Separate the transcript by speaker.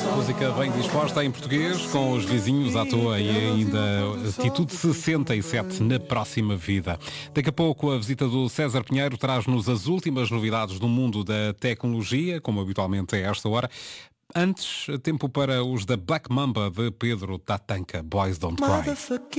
Speaker 1: Música bem disposta em português, com os vizinhos à toa e ainda atitude 67 na próxima vida. Daqui a pouco a visita do César Pinheiro traz-nos as últimas novidades do mundo da tecnologia, como habitualmente é esta hora. Antes, tempo para os da Black Mamba de Pedro Tatanka, Boys Don't Cry.